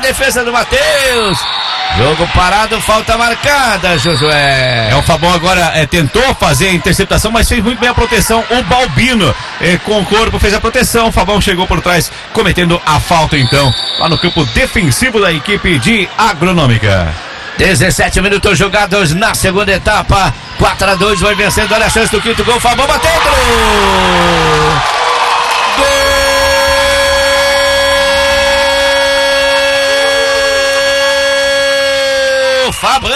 defesa do Matheus. Jogo parado, falta marcada, Josué. O Fabão agora tentou fazer a interceptação, mas fez muito bem a proteção. O Balbino com o corpo fez a proteção. O Fabão chegou por trás, cometendo a falta então, lá no campo defensivo da equipe de Agronômica. 17 minutos jogados na segunda etapa. 4-2, vai vencendo, olha a chance do quinto gol. Fabão batendo. Gol! Fabão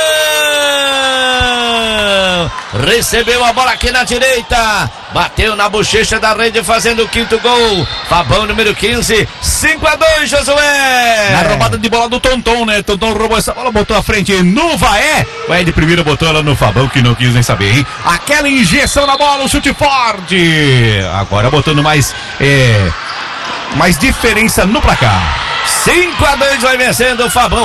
recebeu a bola aqui na direita, bateu na bochecha da rede fazendo o quinto gol. Fabão número 15, 5-2, Josué. Na roubada de bola do Tonton, né? Tonton roubou essa bola, botou a frente no Vaé. Vaé de primeira botou ela no Fabão, que não quis nem saber, hein? Aquela injeção na bola, um chute forte. Agora botando mais diferença no placar. 5-2, vai vencendo o Fabão.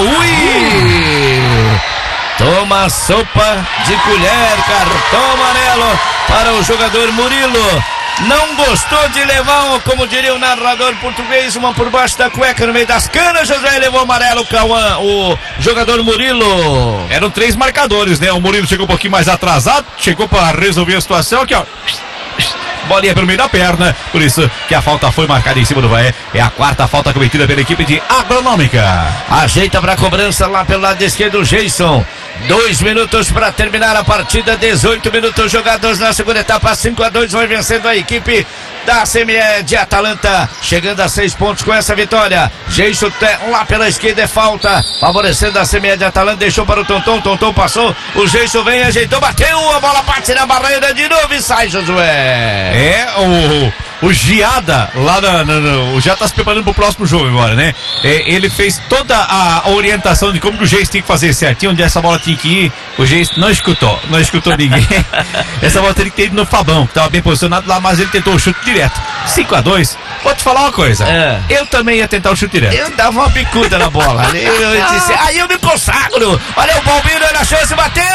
Toma sopa de colher, cartão amarelo para o jogador Murilo. Não gostou de levar, como diria o narrador português, uma por baixo da cueca no meio das canas. José levou amarelo, Cauã, o jogador Murilo. Eram 3 marcadores, né? O Murilo chegou um pouquinho mais atrasado, chegou para resolver a situação aqui, ó. Bolinha pelo meio da perna, por isso que a falta foi marcada em cima do Vaé. É a 4ª falta cometida pela equipe de Agronômica. Ajeita para cobrança lá pelo lado esquerdo o Jason. 2 minutos para terminar a partida, 18 minutos jogados na segunda etapa. 5-2, vai vencendo a equipe da CME de Atalanta, chegando a 6 pontos com essa vitória. Jason lá pela esquerda, é falta, favorecendo a CME de Atalanta, deixou para o Tonton, Tonton passou, o Jason vem, ajeitou, bateu, a bola bate na barreira de novo e sai, Josué. O Giada, lá o Giada tá se preparando pro próximo jogo agora, né? Ele fez toda a orientação de como que o Geis tem que fazer certinho, onde essa bola tinha que ir. O Geis não escutou ninguém. Essa bola teria que ter ido no Fabão, que tava bem posicionado lá, mas ele tentou o chute direto. 5-2. Vou te falar uma coisa. Eu também ia tentar o chute direto. Eu dava uma bicuda na bola. Eu disse, aí eu me consagro. Olha o Balbino na chance, bateu!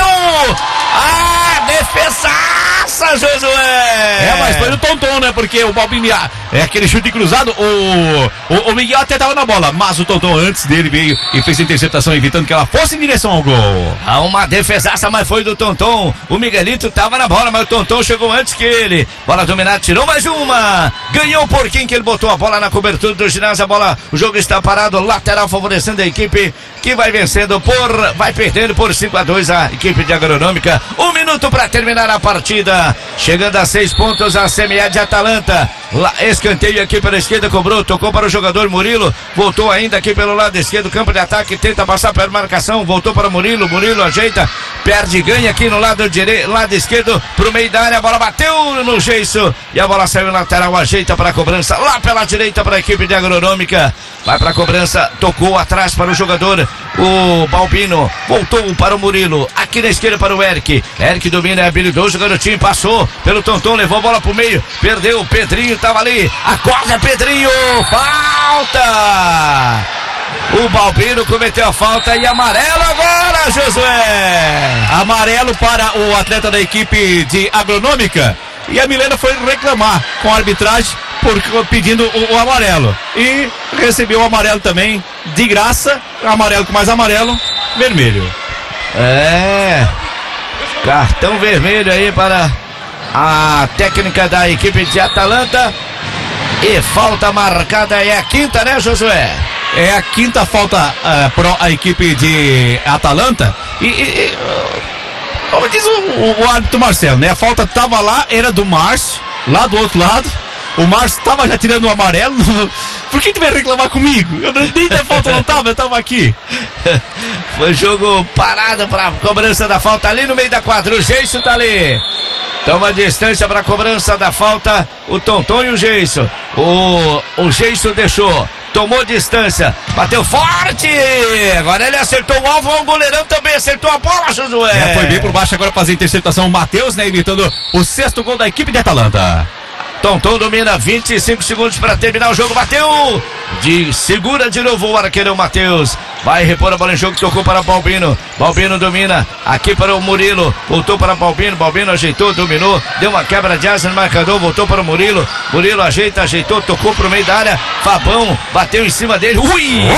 Defesaça, Josué! Mas foi no Tonton, né? Porque o Balbino aquele chute cruzado, o Miguel até tava na bola, mas o Tonton antes dele veio e fez a interceptação, evitando que ela fosse em direção ao gol. Uma defesaça, mas foi do Tonton. O Miguelito tava na bola, mas o Tonton chegou antes que ele. Bola dominada, tirou mais uma. Ganhou o Porquinho, que ele botou a bola na cobertura do ginásio. O jogo está parado, lateral favorecendo a equipe que vai vencendo vai perdendo por 5-2 a equipe de Agronômica. 1 minuto para terminar a partida. Chegando a 6 pontos a CME de Atalanta. Escanteio aqui pela esquerda, cobrou, tocou para o jogador Murilo, voltou ainda aqui pelo lado esquerdo, campo de ataque, tenta passar pela marcação, voltou para Murilo ajeita, perde, ganha aqui no lado esquerdo, pro meio da área, a bola bateu no Geiso, e a bola saiu lateral, ajeita para a cobrança, lá pela direita para a equipe de Agronômica, vai para a cobrança, tocou atrás para o jogador, o Balbino, voltou para o Murilo, aqui na esquerda para o Eric domina, é habilidoso, o garotinho passou pelo Tonton, levou a bola pro meio, perdeu, o Pedrinho tava ali, acorda Pedrinho, falta! O Balbino cometeu a falta e amarelo agora, Josué! Amarelo para o atleta da equipe de Agronômica. E a Milena foi reclamar com a arbitragem pedindo o amarelo. E recebeu o amarelo também, de graça. Amarelo com mais amarelo, vermelho. Cartão vermelho aí para a técnica da equipe de Atalanta. E falta marcada, é a 5ª, né, Josué? É a 5ª falta para a equipe de Atalanta. Como diz o árbitro Marcelo, né? A falta tava lá, era do Márcio, lá do outro lado. O Márcio tava já tirando o amarelo. Por que tu vai reclamar comigo? Nem da falta não tava, eu tava aqui. Foi jogo parado para cobrança da falta ali no meio da quadra. O Geiso tá ali. Toma distância para a cobrança da falta. O Tonton e o Geiso. O Geiso deixou. Tomou distância, bateu forte, agora ele acertou o alvo, o goleirão também acertou a bola, Josué. Foi bem por baixo agora fazer a interceptação, o Matheus, né, evitando o 6º gol da equipe de Atalanta. Tonton domina, 25 segundos para terminar o jogo, bateu, segura de novo o arqueirão Matheus, vai repor a bola em jogo, tocou para Balbino, Balbino domina, aqui para o Murilo, voltou para Balbino, Balbino ajeitou, dominou, deu uma quebra de asa no marcador, voltou para o Murilo, Murilo ajeitou, tocou para o meio da área, Fabão bateu em cima dele,